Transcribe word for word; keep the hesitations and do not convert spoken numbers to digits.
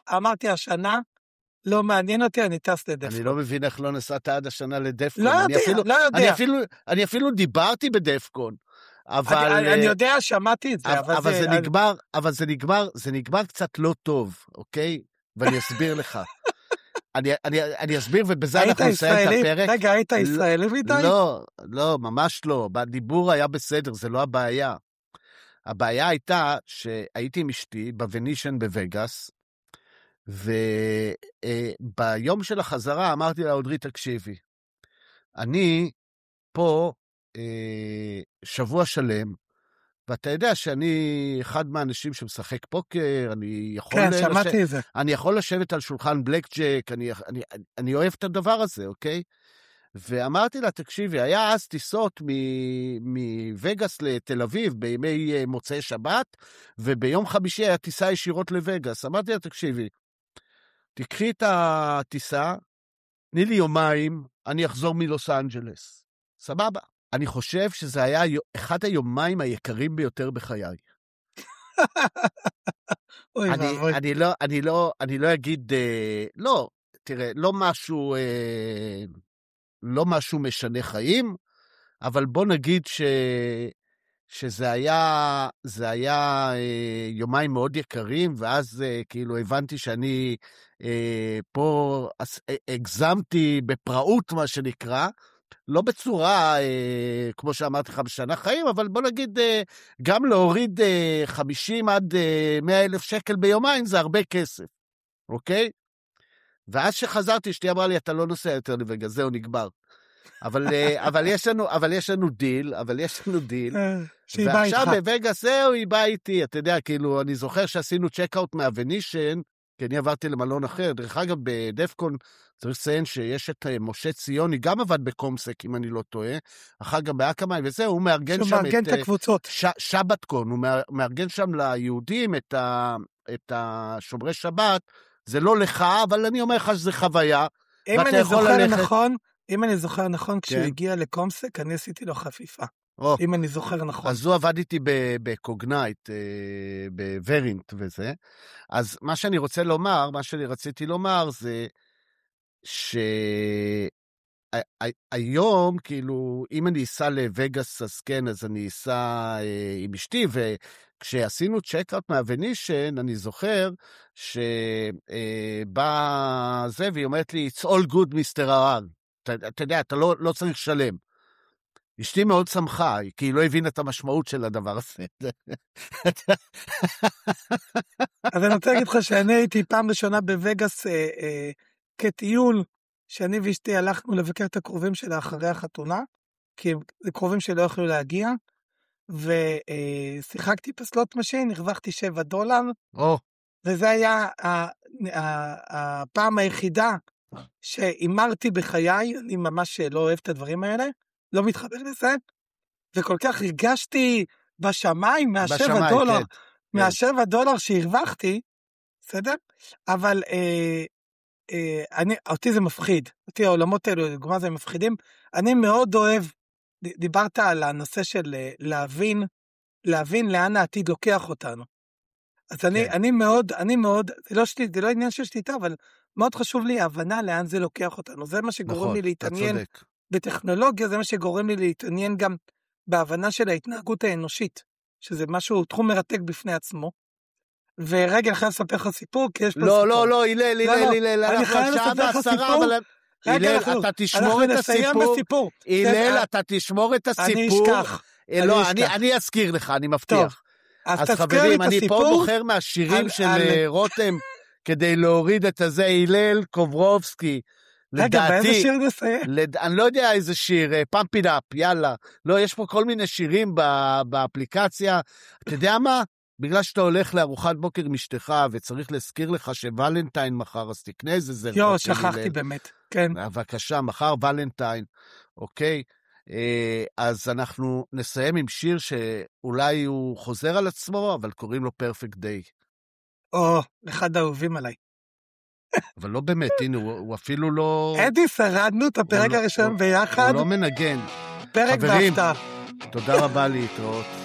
אמרתי השנה, לא מעניין אותי, אני טס לדפקון. אני לא מבין איך לא נסעת עד השנה לדפקון. לא יודע, אפילו, לא יודע. אני אפילו, אני אפילו דיברתי בדפקון, אבל... אני, אני יודע, שמעתי את זה, אבל, אבל זה, זה אני... נגמר, אבל זה נגמר, זה נגמר קצת לא טוב, אוקיי? ואני אסביר לך. אני, אני, אני אסביר, ובזה אנחנו נסיים את הפרק. רגע, היית ישראלי מדי? לא, לא, ממש לא. בדיבור היה בסדר, זה לא הבעיה. הבעיה הייתה שהייתי עם אשתי בוונישן בווגאס, וביום של החזרה אמרתי לה, אודרי, תקשיבי, אני פה שבוע שלם, ואתה יודע שאני אחד מהאנשים שמשחק פוקר, אני יכול, כן, שמעתי לשבת, את זה. אני יכול לשבת על שולחן בלק ג'ק, אני, אני, אני אוהב את הדבר הזה, אוקיי? ואמרתי לה, תקשיבי, היה אז טיסות מווגאס לתל אביב בימי מוצאי שבת, וביום חמישי היה טיסה ישירות לווגאס. אמרתי לה, תקשיבי, תקחי את הטיסה, תני לי יומיים, אני אחזור מלוס אנג'לס. סבבה. אני חושב שזה היה אחד היומיים היקרים ביותר בחיי. אוי, אני, אוי. אני לא, אני לא, אני לא אגיד, אה, לא, תראה, לא משהו, אה, לא משהו משנה חיים, אבל בוא נגיד ש, שזה היה, זה היה אה, יומיים מאוד יקרים, ואז אה, כאילו הבנתי שאני אה, פה אה, הגזמתי בפראות, מה שנקרא, לא בצורה, אה, כמו שאמרתי לך, בשנה חיים, אבל בוא נגיד, אה, גם להוריד אה, חמישים עד אה, מאה אלף שקל ביומיים, זה הרבה כסף, אוקיי? ואז שחזרתי, אשתי אמרה לי, אתה לא נוסע יותר לבגלל, זהו, נגמר. אבל, אה, אבל, יש לנו, אבל יש לנו דיל, אבל יש לנו דיל, ועכשיו בווגאס, זהו, היא באה איתי, אתה יודע, כאילו, אני זוכר שעשינו צ'קאוט מהוונישן, כי אני עברתי למלון אחר, דרך אגב, בדפקון, צריך לציין שיש את משה ציוני, גם עבד בקומסק, אם אני לא טועה, אחר גם באקמאי, וזהו, הוא מארגן שם מארגן את הקבוצות. ש, שבתקון, הוא מארגן שם ליהודים את, ה, את השומרי שבת, זה לא לך, אבל אני אומר לך שזה חוויה. אם אני זוכר ללכת... נכון, אם אני זוכר נכון, כשהוא כן. הגיע לקומסק, אני עשיתי לו חפיפה. או, אם אני זוכר נכון. אז הוא עבד איתי בקוגנייט, בוורינט וזה. אז מה שאני רוצה לומר, מה שאני רציתי לומר זה, שהיום, כאילו, אם אני אסע לווגאס, אז כן, אז אני אסע אה, עם אשתי, וכשעשינו צ'קאוט מהוונישן, אני זוכר שבא אה, זה, והיא אומרת לי, it's all good, מיסטר ארן. אתה, אתה יודע, אתה לא, לא צריך לשלם. אשתי מאוד שמחה, כי היא לא הבינה את המשמעות של הדבר הזה. אז אני רוצה להגיד לך שאני הייתי פעם ראשונה בווגאס אה, אה, כטיול, שאני ואשתי הלכנו לבקר את הקרובים שלה אחרי החתונה, כי זה קרובים שלא יכלו להגיע, ושיחקתי פסלוט משין, הרווחתי שבע דולר, או. וזה היה הפעם היחידה שאימרתי בחיי, אני ממש לא אוהב את הדברים האלה, לא מתחבר לזה, וכל כך הרגשתי בשמיים מהשבע דולר, כן. מהשבע דולר שהרווחתי, בסדר? אבל אה, אה, אני, אותי זה מפחיד, אותי העולמות האלו, לגמרי זה מפחידים, אני מאוד אוהב, דיברת על הנושא של להבין, להבין לאן העתיד לוקח אותנו. אז כן. אני, אני מאוד, אני מאוד, זה לא, שלי, זה לא עניין של שליטה, אבל מאוד חשוב לי ההבנה לאן זה לוקח אותנו, זה מה שגורם נכון, לי להתעניין, בטכנולוגיה, זה מה שגורם לי להתעניין גם בהבנה של ההתנהגות האנושית, שזה משהו, תחום מרתק בפני עצמו. ורגע, אני חייב לספר לך סיפור, כי יש פה לא, סיפור. לא, לא, הילל, הילל, הילל, אני חייב לספר לך סיפור. הילל, אתה תשמור את הסיפור. הילל, אתה תשמור את הסיפור. אני אשכח. לא, אני אזכיר לך, אני מבטיח. אז חברים, אני פה בוחר מהשירים של רותם, כדי להוריד את הזה, הילל קוברובסקי. רגע, באיזה שיר נסיים? לד... אני לא יודע איזה שיר, פאמפ איט אפ, יאללה. לא, יש פה כל מיני שירים באפליקציה. אתה יודע מה? בגלל שאתה הולך לארוחת בוקר עם אשתך, וצריך להזכיר לך שוולנטיין מחר, אז תקנה איזה זר. יו, שכחתי באמת, כן. בבקשה, מחר ולנטיין, אוקיי? אז אנחנו נסיים עם שיר שאולי הוא חוזר על עצמו, אבל קוראים לו Perfect Day. או, אחד האהובים עליי. אבל לא באמת, הנה, הוא, הוא אפילו לא... אדי, שרדנו את הפרק הראשון ביחד. הוא לא מנגן. פרק בהפתעה. תודה רבה להתראות.